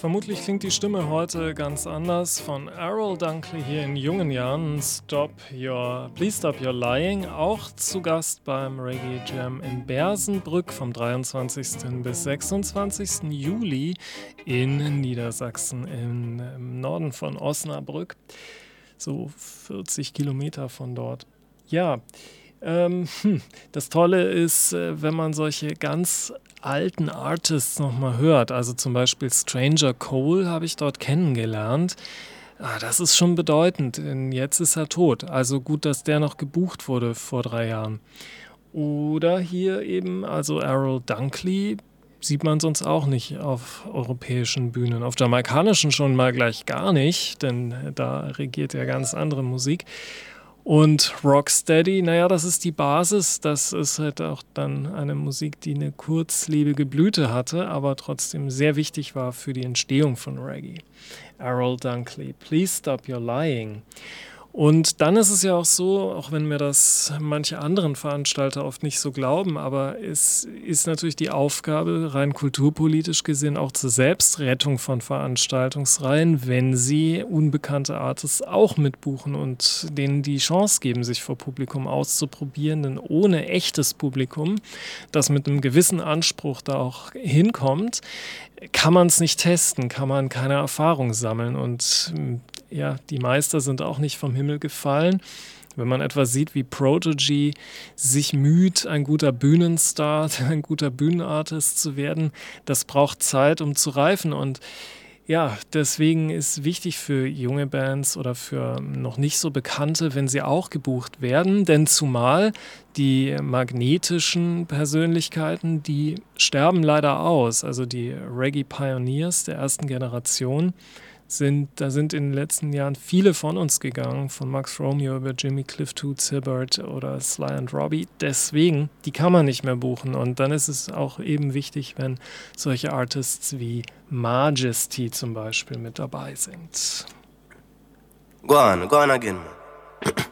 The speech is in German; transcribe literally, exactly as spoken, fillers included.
Vermutlich klingt die Stimme heute ganz anders von Errol Dunkley hier in jungen Jahren. Stop Your, Please Stop Your Lying. Auch zu Gast beim Reggae Jam in Bersenbrück vom dreiundzwanzigsten bis sechsundzwanzigsten Juli in Niedersachsen im, im Norden von Osnabrück. So vierzig Kilometer von dort. Ja, ähm, hm, das Tolle ist, äh, wenn man solche ganz alten Artists nochmal hört, also zum Beispiel Stranger Cole habe ich dort kennengelernt. Ah, das ist schon bedeutend, denn jetzt ist er tot. Also gut, dass der noch gebucht wurde vor drei Jahren. Oder hier eben, also Errol Dunkley, sieht man sonst auch nicht auf europäischen Bühnen. Auf jamaikanischen schon mal gleich gar nicht, denn da regiert ja ganz andere Musik. Und Rocksteady, naja, das ist die Basis. Das ist halt auch dann eine Musik, die eine kurzlebige Blüte hatte, aber trotzdem sehr wichtig war für die Entstehung von Reggae. Errol Dunkley, Please Stop Your Lying. Und dann ist es ja auch so, auch wenn mir das manche anderen Veranstalter oft nicht so glauben, aber es ist natürlich die Aufgabe, rein kulturpolitisch gesehen, auch zur Selbstrettung von Veranstaltungsreihen, wenn sie unbekannte Artists auch mitbuchen und denen die Chance geben, sich vor Publikum auszuprobieren. Denn ohne echtes Publikum, das mit einem gewissen Anspruch da auch hinkommt, kann man es nicht testen, kann man keine Erfahrung sammeln. Und ja, die Meister sind auch nicht vom Himmel gefallen. Wenn man etwas sieht, wie Prodigy sich müht, ein guter Bühnenstar, ein guter Bühnenartist zu werden, das braucht Zeit, um zu reifen. Und ja, deswegen ist wichtig für junge Bands oder für noch nicht so bekannte, wenn sie auch gebucht werden. Denn zumal die magnetischen Persönlichkeiten, die sterben leider aus. Also die Reggae Pioneers der ersten Generation, sind, da sind in den letzten Jahren viele von uns gegangen, von Max Romeo über Jimmy Cliff, Toots Hibbert oder Sly and Robbie. Deswegen, die kann man nicht mehr buchen. Und dann ist es auch eben wichtig, wenn solche Artists wie Majesty zum Beispiel mit dabei sind. Go on, go on again.